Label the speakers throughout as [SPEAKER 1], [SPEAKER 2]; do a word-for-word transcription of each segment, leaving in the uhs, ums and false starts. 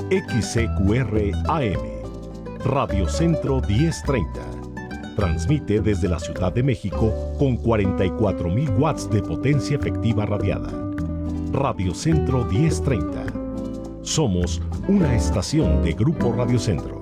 [SPEAKER 1] X C Q R A M, Radio Centro diez treinta. Transmite desde la Ciudad de México con cuarenta y cuatro mil watts de potencia efectiva radiada. Radio Centro diez treinta. Somos una estación de Grupo Radio Centro.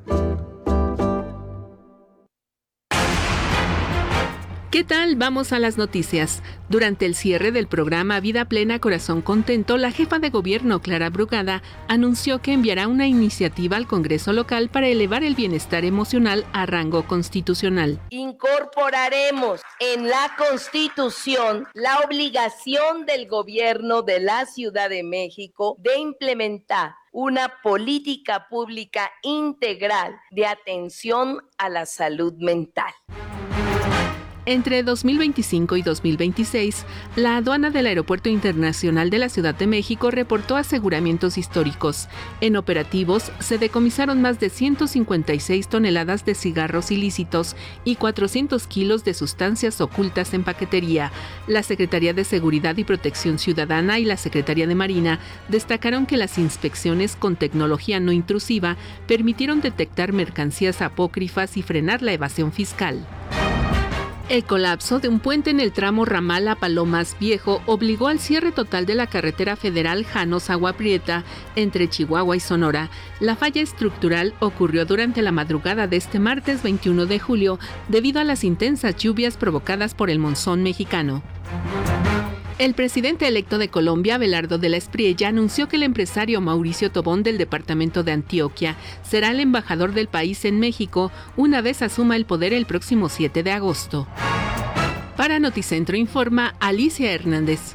[SPEAKER 2] ¿Qué tal? Vamos a las noticias. Durante el cierre del programa Vida Plena, Corazón Contento, la jefa de gobierno, Clara Brugada, anunció que enviará una iniciativa al Congreso local para elevar el bienestar emocional a rango constitucional.
[SPEAKER 3] Incorporaremos en la Constitución la obligación del gobierno de la Ciudad de México de implementar una política pública integral de atención a la salud mental.
[SPEAKER 2] Entre dos mil veinticinco y dos mil veintiséis, la aduana del Aeropuerto Internacional de la Ciudad de México reportó aseguramientos históricos. En operativos, se decomisaron más de ciento cincuenta y seis toneladas de cigarros ilícitos y cuatrocientos kilos de sustancias ocultas en paquetería. La Secretaría de Seguridad y Protección Ciudadana y la Secretaría de Marina destacaron que las inspecciones con tecnología no intrusiva permitieron detectar mercancías apócrifas y frenar la evasión fiscal. El colapso de un puente en el tramo ramal a Palomas Viejo obligó al cierre total de la carretera federal Janos-Agua Prieta entre Chihuahua y Sonora. La falla estructural ocurrió durante la madrugada de este martes veintiuno de julio debido a las intensas lluvias provocadas por el monzón mexicano. El presidente electo de Colombia, Abelardo de la Espriella, anunció que el empresario Mauricio Tobón del departamento de Antioquia será el embajador del país en México una vez asuma el poder el próximo siete de agosto. Para Noticentro informa Alicia Hernández.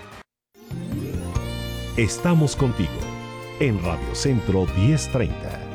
[SPEAKER 1] Estamos contigo en Radio Centro diez treinta.